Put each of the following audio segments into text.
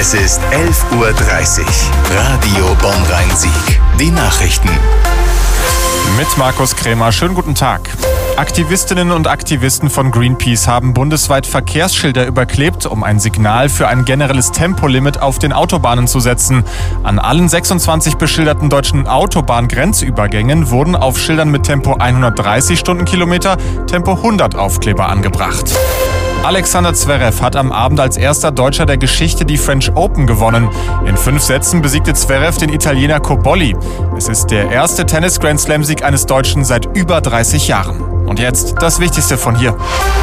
Es ist 11:30 Uhr. Radio Bonn-Rhein-Sieg. Die Nachrichten. Mit Markus Krämer. Schönen guten Tag. Aktivistinnen und Aktivisten von Greenpeace haben bundesweit Verkehrsschilder überklebt, um ein Signal für ein generelles Tempolimit auf den Autobahnen zu setzen. An allen 26 beschilderten deutschen Autobahngrenzübergängen wurden auf Schildern mit Tempo 130 Stundenkilometer Tempo 100 Aufkleber angebracht. Alexander Zverev hat am Abend als erster Deutscher der Geschichte die French Open gewonnen. In 5 Sätzen besiegte Zverev den Italiener Cobolli. Es ist der erste Tennis-Grand-Slam-Sieg eines Deutschen seit über 30 Jahren. Und jetzt das Wichtigste von hier.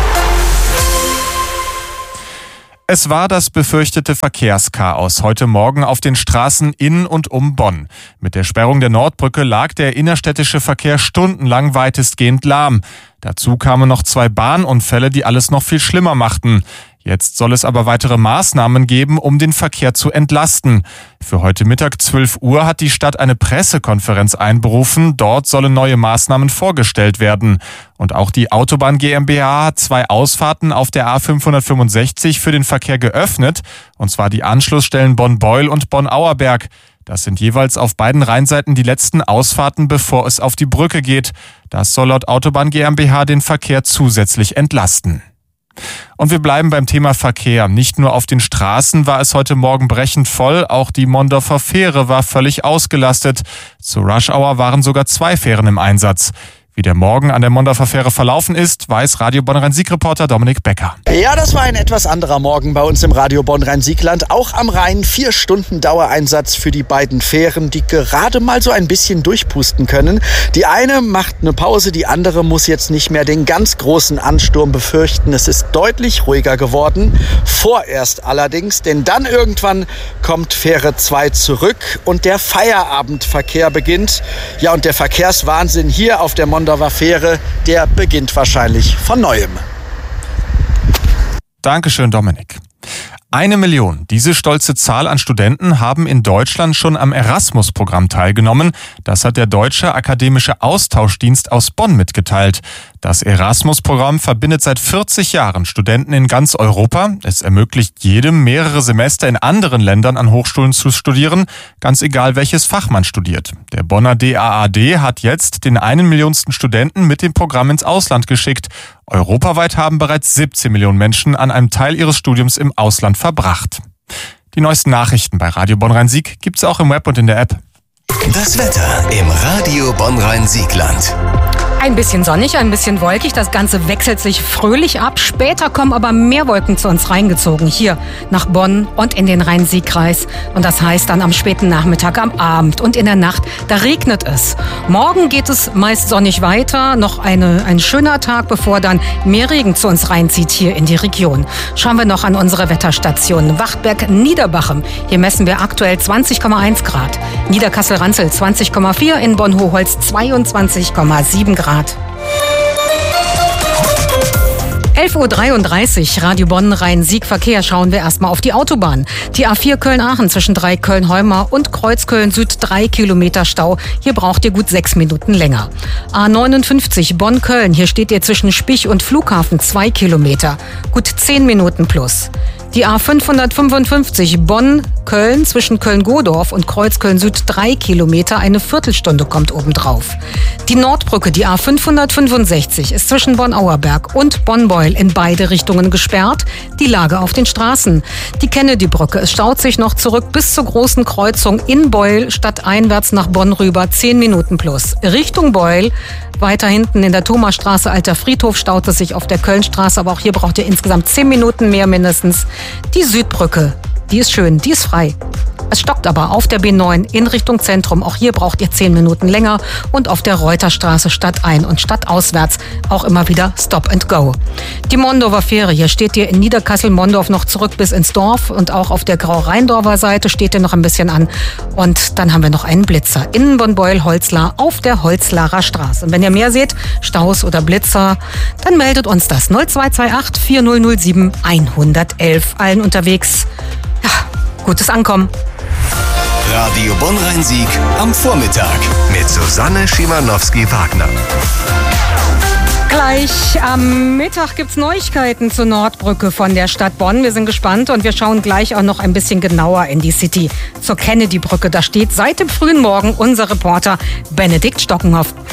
Es war das befürchtete Verkehrschaos heute Morgen auf den Straßen in und um Bonn. Mit der Sperrung der Nordbrücke lag der innerstädtische Verkehr stundenlang weitestgehend lahm. Dazu kamen noch 2 Bahnunfälle, die alles noch viel schlimmer machten. Jetzt soll es aber weitere Maßnahmen geben, um den Verkehr zu entlasten. Für heute Mittag 12 Uhr hat die Stadt eine Pressekonferenz einberufen. Dort sollen neue Maßnahmen vorgestellt werden. Und auch die Autobahn GmbH hat 2 Ausfahrten auf der A565 für den Verkehr geöffnet. Und zwar die Anschlussstellen Bonn-Beuel und Bonn-Auerberg. Das sind jeweils auf beiden Rheinseiten die letzten Ausfahrten, bevor es auf die Brücke geht. Das soll laut Autobahn GmbH den Verkehr zusätzlich entlasten. Und wir bleiben beim Thema Verkehr. Nicht nur auf den Straßen war es heute Morgen brechend voll, auch die Mondorfer Fähre war völlig ausgelastet. Zur Rush-Hour waren sogar 2 Fähren im Einsatz. Wie der Morgen an der Mondorfer Fähre verlaufen ist, weiß Radio Bonn-Rhein-Sieg-Reporter Dominik Becker. Ja, das war ein etwas anderer Morgen bei uns im Radio Bonn-Rhein-Siegland. Auch am Rhein 4 Stunden Dauereinsatz für die beiden Fähren, die gerade mal so ein bisschen durchpusten können. Die eine macht eine Pause, die andere muss jetzt nicht mehr den ganz großen Ansturm befürchten. Es ist deutlich ruhiger geworden. Vorerst allerdings, denn dann irgendwann kommt Fähre 2 zurück und der Feierabendverkehr beginnt. Ja, und der Verkehrswahnsinn hier auf der Mondorfer Fähre, der beginnt wahrscheinlich von Neuem. Dankeschön, Dominik. 1 Million. Diese stolze Zahl an Studenten haben in Deutschland schon am Erasmus-Programm teilgenommen. Das hat der Deutsche Akademische Austauschdienst aus Bonn mitgeteilt. Das Erasmus-Programm verbindet seit 40 Jahren Studenten in ganz Europa. Es ermöglicht jedem, mehrere Semester in anderen Ländern an Hochschulen zu studieren, ganz egal welches Fach man studiert. Der Bonner DAAD hat jetzt den 1 Millionsten Studenten mit dem Programm ins Ausland geschickt. Europaweit haben bereits 17 Millionen Menschen an einem Teil ihres Studiums im Ausland verbracht. Die neuesten Nachrichten bei Radio Bonn-Rhein-Sieg gibt's auch im Web und in der App. Das Wetter im Radio Bonn-Rhein-Siegland. Ein bisschen sonnig, ein bisschen wolkig. Das Ganze wechselt sich fröhlich ab. Später kommen aber mehr Wolken zu uns reingezogen. Hier nach Bonn und in den Rhein-Sieg-Kreis. Und das heißt dann am späten Nachmittag, am Abend und in der Nacht, da regnet es. Morgen geht es meist sonnig weiter. Noch ein schöner Tag, bevor dann mehr Regen zu uns reinzieht hier in die Region. Schauen wir noch an unsere Wetterstation. Wachtberg-Niederbachem. Hier messen wir aktuell 20,1 Grad. Niederkassel-Ranzel 20,4. In Bonn-Hochholz 22,7 Grad. 11:33 Uhr, Radio Bonn-Rhein-Sieg Verkehr. Schauen wir erstmal auf die Autobahn. Die A4 Köln-Aachen zwischen Dreieck-Köln-Heumar und Kreuz-Köln-Süd 3 Kilometer Stau. Hier braucht ihr gut 6 Minuten länger. A59 Bonn-Köln. Hier steht ihr zwischen Spich und Flughafen 2 Kilometer. Gut 10 Minuten plus. Die A555 Bonn-Köln zwischen Köln-Godorf und Kreuz-Köln-Süd 3 Kilometer, eine Viertelstunde kommt obendrauf. Die Nordbrücke, die A565, ist zwischen Bonn-Auerberg und Bonn-Beuel in beide Richtungen gesperrt. Die Lage auf den Straßen. Die Kennedy-Brücke, es staut sich noch zurück bis zur großen Kreuzung in Beuel, stadteinwärts nach Bonn rüber, 10 Minuten plus. Richtung Beuel, weiter hinten in der Thomasstraße, Alter Friedhof, staut es sich auf der Kölnstraße, aber auch hier braucht ihr insgesamt 10 Minuten mehr mindestens. Die Südbrücke, die ist schön, die ist frei. Es stockt aber auf der B9 in Richtung Zentrum. Auch hier braucht ihr 10 Minuten länger. Und auf der Reuterstraße stadtein und stadtauswärts auch immer wieder Stop and Go. Die Mondorfer Fähre, hier steht ihr in Niederkassel-Mondorf noch zurück bis ins Dorf. Und auch auf der Grau-Rheindorfer Seite steht ihr noch ein bisschen an. Und dann haben wir noch einen Blitzer in Bonn-Beuel-Holzlar auf der Holzlarer Straße. Und wenn ihr mehr seht, Staus oder Blitzer, dann meldet uns das 0228 4007 111. Allen unterwegs, ja, gutes Ankommen. Radio Bonn-Rhein-Sieg am Vormittag mit Susanne Schimanowski-Wagner. Gleich am Mittag gibt's Neuigkeiten zur Nordbrücke von der Stadt Bonn. Wir sind gespannt und wir schauen gleich auch noch ein bisschen genauer in die City. Zur Kennedy-Brücke, da steht seit dem frühen Morgen unser Reporter Benedikt Stockenhoff.